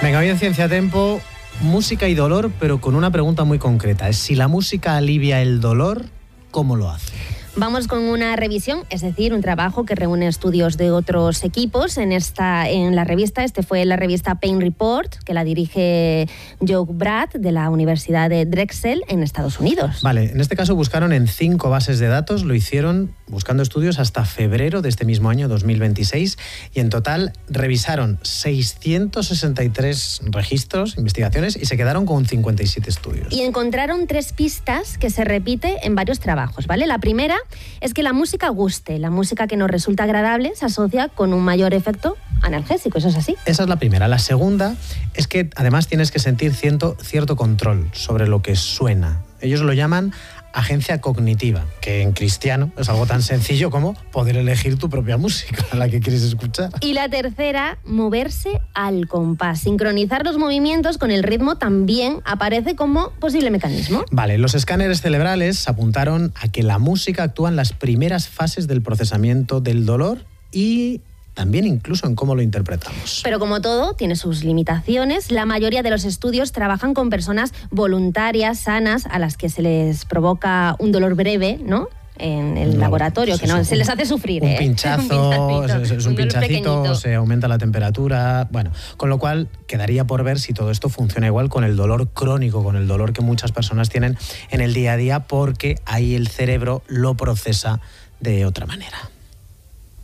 Venga, hoy en Ciencia Tempo, música y dolor, pero con una pregunta muy concreta. Es si la música alivia el dolor, ¿cómo lo hace? Vamos con una revisión, es decir, un trabajo que reúne estudios de otros equipos en la revista. Fue la revista Pain Report, que la dirige Joe Brad de la Universidad de Drexel en Estados Unidos. Vale, en este caso buscaron en 5 bases de datos, lo hicieron buscando estudios hasta febrero de este mismo año, 2026, y en total revisaron 663 registros, investigaciones, y se quedaron con 57 estudios. Y encontraron 3 pistas que se repiten en varios trabajos, ¿vale? La primera es que la música guste, la música que nos resulta agradable se asocia con un mayor efecto analgésico, ¿eso es así? Esa es la primera. La segunda es que además tienes que sentir cierto control sobre lo que suena. Ellos lo llaman agencia cognitiva, que en cristiano es algo tan sencillo como poder elegir tu propia música, la que quieres escuchar. Y la tercera, moverse al compás. Sincronizar los movimientos con el ritmo también aparece como posible mecanismo. Vale, los escáneres cerebrales apuntaron a que la música actúa en las primeras fases del procesamiento del dolor y también incluso en cómo lo interpretamos. Pero como todo, tiene sus limitaciones. La mayoría de los estudios trabajan con personas voluntarias, sanas, a las que se les provoca un dolor breve, ¿no?, en el laboratorio, que no se les hace sufrir. Un pinchazo, es un pinchacito, se aumenta la temperatura, bueno, con lo cual quedaría por ver si todo esto funciona igual con el dolor crónico, con el dolor que muchas personas tienen en el día a día, porque ahí el cerebro lo procesa de otra manera.